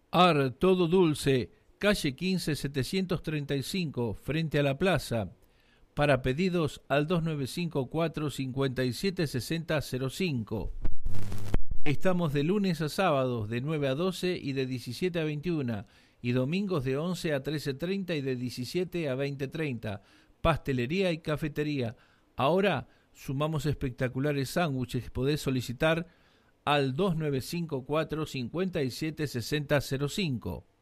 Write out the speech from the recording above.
Ar Todo Dulce, calle 15 735, frente a la plaza. Para pedidos al 2954 576005. Estamos de lunes a sábados de 9 a 12 y de 17 a 21 y domingos de 11 a 13:30 y de 17 a 20:30. Pastelería y cafetería. Ahora sumamos espectaculares sándwiches. Podés solicitar al 2954 576005.